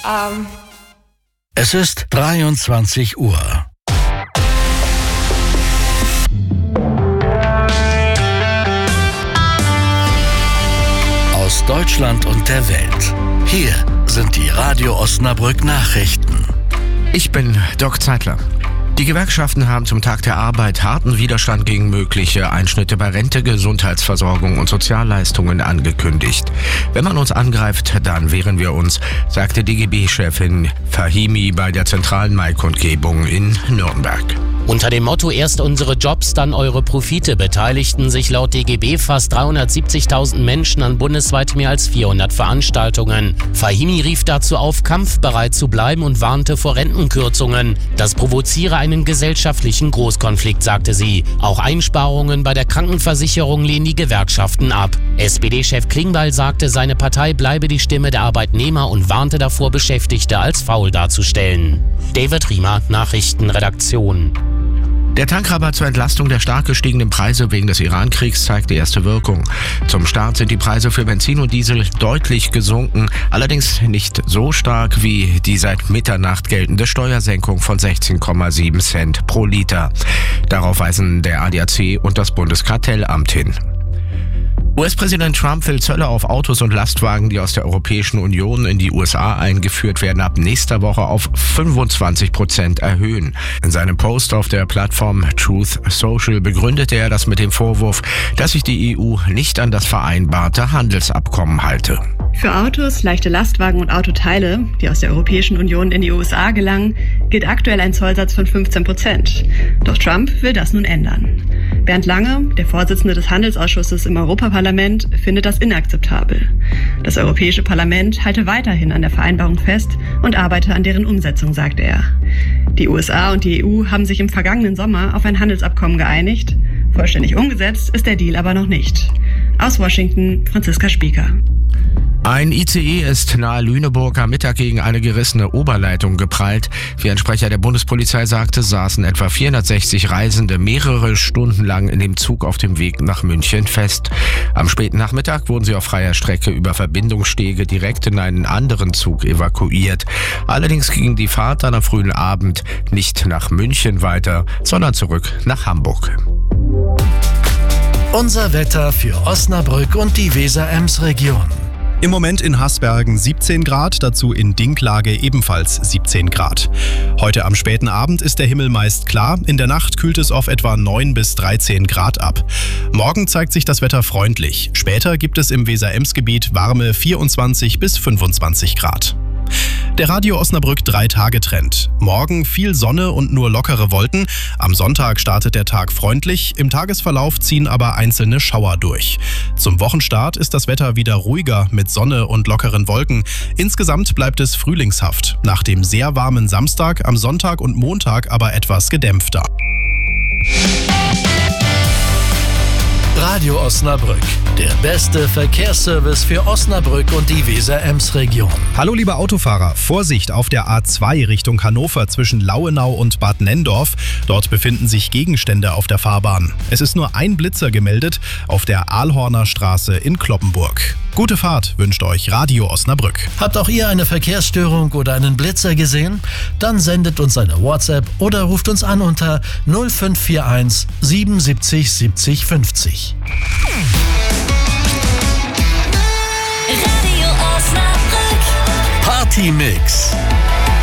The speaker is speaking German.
Es ist 23 Uhr. Aus Deutschland und der Welt. Hier sind die Radio Osnabrück Nachrichten. Ich bin Doc Zeitler. Die Gewerkschaften haben zum Tag der Arbeit harten Widerstand gegen mögliche Einschnitte bei Rente, Gesundheitsversorgung und Sozialleistungen angekündigt. Wenn man uns angreift, dann wehren wir uns, sagte DGB-Chefin Fahimi bei der zentralen Maikundgebung in Nürnberg. Unter dem Motto „Erst unsere Jobs, dann eure Profite" beteiligten sich laut DGB fast 370.000 Menschen an bundesweit mehr als 400 Veranstaltungen. Fahimi rief dazu auf, kampfbereit zu bleiben und warnte vor Rentenkürzungen. Das provoziere einen gesellschaftlichen Großkonflikt, sagte sie. Auch Einsparungen bei der Krankenversicherung lehnen die Gewerkschaften ab. SPD-Chef Klingbeil sagte, seine Partei bleibe die Stimme der Arbeitnehmer und warnte davor, Beschäftigte als faul darzustellen. David Riemer, Nachrichtenredaktion. Der Tankrabatt zur Entlastung der stark gestiegenen Preise wegen des Iran-Kriegs zeigt die erste Wirkung. Zum Start sind die Preise für Benzin und Diesel deutlich gesunken, allerdings nicht so stark wie die seit Mitternacht geltende Steuersenkung von 16,7 Cent pro Liter. Darauf weisen der ADAC und das Bundeskartellamt hin. US-Präsident Trump will Zölle auf Autos und Lastwagen, die aus der Europäischen Union in die USA eingeführt werden, ab nächster Woche auf 25% erhöhen. In seinem Post auf der Plattform Truth Social begründete er das mit dem Vorwurf, dass sich die EU nicht an das vereinbarte Handelsabkommen halte. Für Autos, leichte Lastwagen und Autoteile, die aus der Europäischen Union in die USA gelangen, gilt aktuell ein Zollsatz von 15%. Doch Trump will das nun ändern. Bernd Lange, der Vorsitzende des Handelsausschusses im Europaparlament, findet das inakzeptabel. Das Europäische Parlament halte weiterhin an der Vereinbarung fest und arbeite an deren Umsetzung, sagte er. Die USA und die EU haben sich im vergangenen Sommer auf ein Handelsabkommen geeinigt. Vollständig umgesetzt ist der Deal aber noch nicht. Aus Washington, Franziska Spieker. Ein ICE ist nahe Lüneburg am Mittag gegen eine gerissene Oberleitung geprallt. Wie ein Sprecher der Bundespolizei sagte, saßen etwa 460 Reisende mehrere Stunden lang in dem Zug auf dem Weg nach München fest. Am späten Nachmittag wurden sie auf freier Strecke über Verbindungsstege direkt in einen anderen Zug evakuiert. Allerdings ging die Fahrt dann am frühen Abend nicht nach München weiter, sondern zurück nach Hamburg. Unser Wetter für Osnabrück und die Weser-Ems-Region. Im Moment in Haßbergen 17 Grad, dazu in Dinklage ebenfalls 17 Grad. Heute am späten Abend ist der Himmel meist klar, in der Nacht kühlt es auf etwa 9 bis 13 Grad ab. Morgen zeigt sich das Wetter freundlich. Später gibt es im Weser-Ems-Gebiet warme 24 bis 25 Grad. Der Radio Osnabrück 3-Tage-Trend. Morgen viel Sonne und nur lockere Wolken. Am Sonntag startet der Tag freundlich, im Tagesverlauf ziehen aber einzelne Schauer durch. Zum Wochenstart ist das Wetter wieder ruhiger mit Sonne und lockeren Wolken. Insgesamt bleibt es frühlingshaft. Nach dem sehr warmen Samstag, am Sonntag und Montag aber etwas gedämpfter. Radio Osnabrück, der beste Verkehrsservice für Osnabrück und die Weser-Ems-Region. Hallo liebe Autofahrer, Vorsicht auf der A2 Richtung Hannover zwischen Lauenau und Bad Nenndorf. Dort befinden sich Gegenstände auf der Fahrbahn. Es ist nur ein Blitzer gemeldet auf der Aalhorner Straße in Cloppenburg. Gute Fahrt wünscht euch Radio Osnabrück. Habt auch ihr eine Verkehrsstörung oder einen Blitzer gesehen? Dann sendet uns eine WhatsApp oder ruft uns an unter 0541 77 70 50. Radio Osnabrück. Party Mix.